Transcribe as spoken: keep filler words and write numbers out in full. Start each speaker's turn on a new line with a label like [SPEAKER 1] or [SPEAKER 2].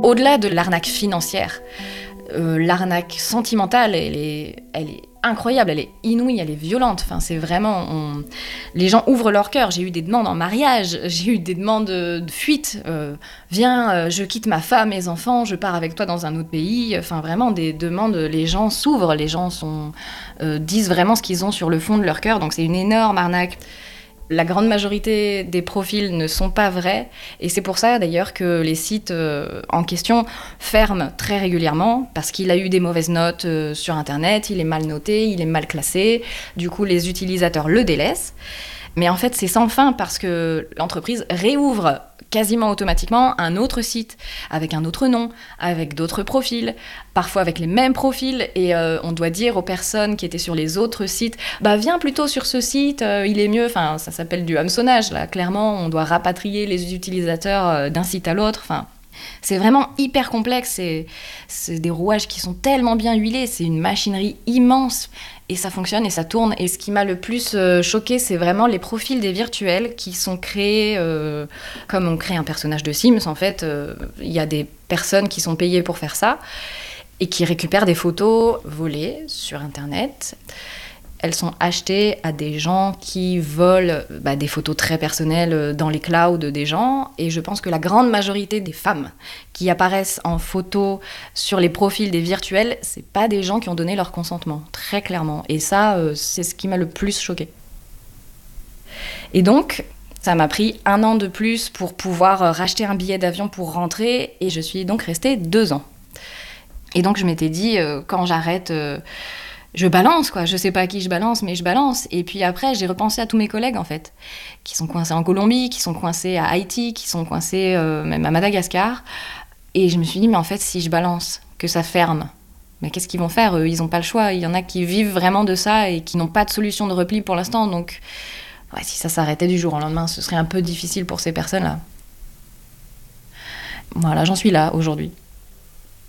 [SPEAKER 1] Au-delà de l'arnaque financière, euh, l'arnaque sentimentale, elle est, elle est incroyable, elle est inouïe, elle est violente. Enfin, c'est vraiment... On... Les gens ouvrent leur cœur. J'ai eu des demandes en mariage, j'ai eu des demandes de, de fuite. Euh, Viens, euh, je quitte ma femme, mes enfants, je pars avec toi dans un autre pays. Enfin, vraiment, des demandes, les gens s'ouvrent, les gens sont, euh, disent vraiment ce qu'ils ont sur le fond de leur cœur. Donc c'est une énorme arnaque. La grande majorité des profils ne sont pas vrais, et c'est pour ça d'ailleurs que les sites euh, en question ferment très régulièrement, parce qu'il a eu des mauvaises notes euh, sur Internet, il est mal noté, il est mal classé, du coup les utilisateurs le délaissent. Mais en fait c'est sans fin, parce que l'entreprise réouvre quasiment automatiquement un autre site, avec un autre nom, avec d'autres profils, parfois avec les mêmes profils, et euh, on doit dire aux personnes qui étaient sur les autres sites, bah viens plutôt sur ce site, euh, il est mieux, enfin ça s'appelle du hameçonnage, là, clairement, on doit rapatrier les utilisateurs euh, d'un site à l'autre, enfin... C'est vraiment hyper complexe, c'est, c'est des rouages qui sont tellement bien huilés, c'est une machinerie immense, et ça fonctionne et ça tourne. Et ce qui m'a le plus euh, choqué, c'est vraiment les profils des virtuels qui sont créés euh, comme on crée un personnage de Sims. En fait, il euh, y a des personnes qui sont payées pour faire ça, et qui récupèrent des photos volées sur Internet. Elles sont achetées à des gens qui volent bah, des photos très personnelles dans les clouds des gens. Et je pense que la grande majorité des femmes qui apparaissent en photo sur les profils des virtuels, c'est pas des gens qui ont donné leur consentement, très clairement. Et ça, euh, c'est ce qui m'a le plus choquée. Et donc, ça m'a pris un an de plus pour pouvoir racheter un billet d'avion pour rentrer. Et je suis donc restée deux ans. Et donc, je m'étais dit, euh, quand j'arrête... Euh, Je balance, quoi. Je sais pas à qui je balance, mais je balance. Et puis après, j'ai repensé à tous mes collègues, en fait, qui sont coincés en Colombie, qui sont coincés à Haïti, qui sont coincés euh, même à Madagascar. Et je me suis dit, mais en fait, si je balance, que ça ferme, mais qu'est-ce qu'ils vont faire, eux? Ils n'ont pas le choix. Il y en a qui vivent vraiment de ça et qui n'ont pas de solution de repli pour l'instant. Donc, ouais, si ça s'arrêtait du jour au lendemain, ce serait un peu difficile pour ces personnes-là. Voilà, j'en suis là, aujourd'hui.